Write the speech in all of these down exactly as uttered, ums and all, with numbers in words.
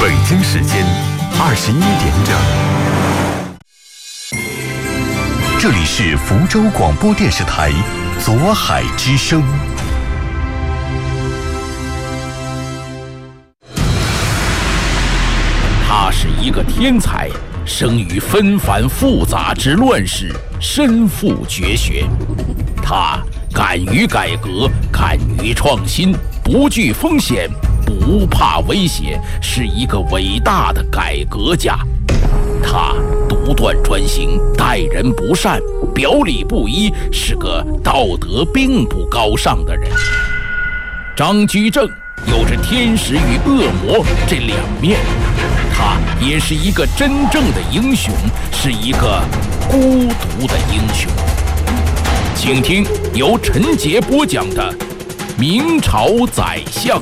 北京时间二十一点整，这里是福州广播电视台左海之声。 他是一个天才，生于纷繁复杂之乱世，身负绝学。他敢于改革，敢于创新，不惧风险，不怕威胁，是一个伟大的改革家。他独断专行，待人不善，表里不一，是个道德并不高尚的人。张居正有着天使与恶魔这两面，他也是一个真正的英雄，是一个孤独的英雄。请听由陈杰播讲的《明朝宰相》。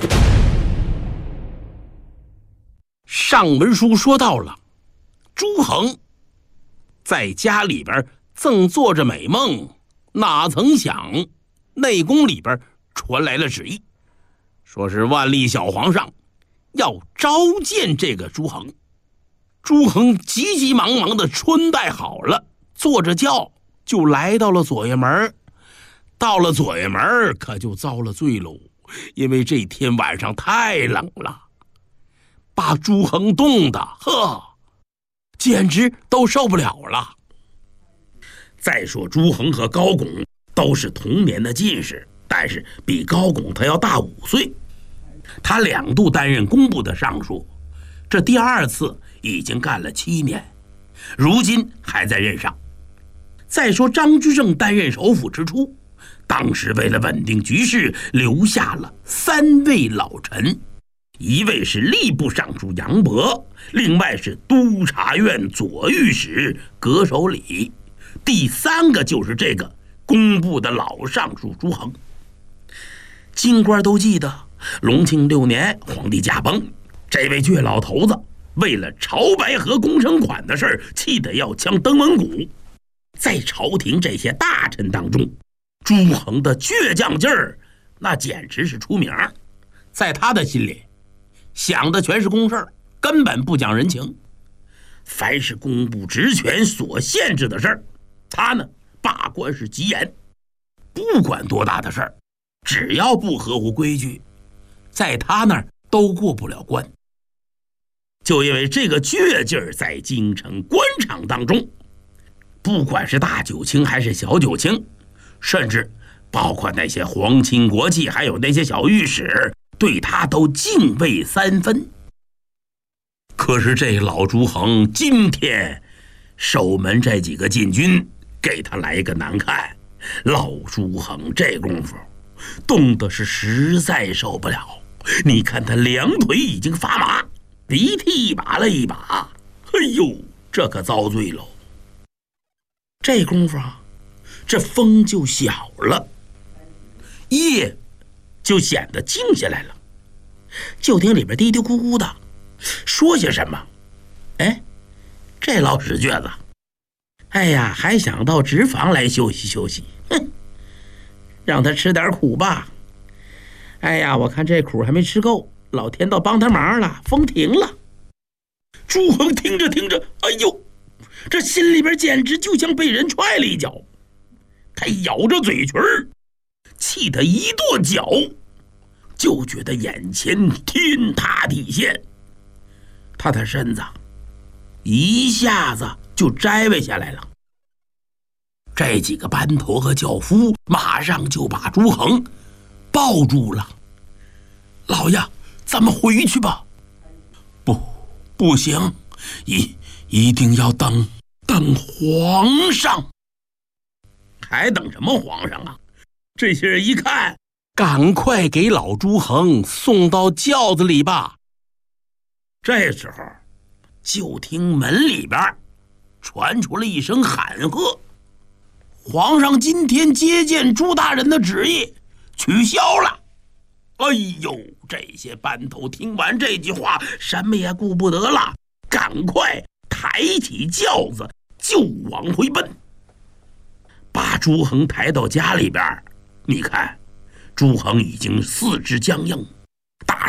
上文书说到了，朱衡在家里边正做着美梦，哪曾想内宫里边传来了旨意，说是万历小皇上要召见这个朱衡。朱衡急急忙忙的穿戴好了，坐着轿就来到了左掖门。到了左掖门可就遭了罪喽，因为这天晚上太冷了，把朱衡冻得呵，简直都受不了了。再说朱衡和高拱都是同年的进士，但是比高拱他要大五岁。他两度担任工部的尚书，这第二次已经干了七年，如今还在任上。再说张居正担任首辅之初，当时为了稳定局势，留下了三位老臣，一位是吏部尚书杨伯，另外是督察院左御史葛守礼，第三个就是这个工部的老尚书朱衡。京官都记得隆庆六年皇帝驾崩，这位倔老头子为了朝白河工程款的事儿，气得要抢登文谷。在朝廷这些大臣当中，朱衡的倔强劲儿那简直是出名。在他的心里想的全是公事，根本不讲人情。凡是工部职权所限制的事儿，他呢把关是极严，不管多大的事儿，只要不合乎规矩，在他那儿都过不了关。就因为这个倔劲儿，在京城官场当中，不管是大九卿还是小九卿，甚至包括那些皇亲国戚，还有那些小御史，对他都敬畏三分。可是这老朱衡今天守门这几个禁军给他来个难看，老朱衡这功夫冻得是实在受不了，你看他两腿已经发麻，鼻涕一把了一把，哎呦，这可遭罪喽。这功夫啊，这风就小了，夜就显得静下来了。就听里边嘀嘀咕咕的说些什么。哎，这老屎倔子，哎呀，还想到直房来休息休息，哼，让他吃点苦吧。哎呀，我看这苦还没吃够，老天都帮他忙了，风停了。朱衡听着听着，哎呦，这心里边简直就像被人踹了一脚。他咬着嘴唇，气得一跺脚，就觉得眼前天塌地陷，他的身子一下子就摘歪下来了。这几个班头和轿夫马上就把朱衡抱住了。老爷，咱们回去吧。不，不行，一一定要等等皇上。还等什么皇上啊？这些人一看，赶快给老朱衡送到轿子里吧。这时候就听门里边传出了一声喊喝，皇上今天接见朱大人的旨意取消了。哎呦，这些班头听完这句话，什么也顾不得了，赶快抬起轿子就往回奔。把朱衡抬到家里边，你看朱衡已经四肢僵硬，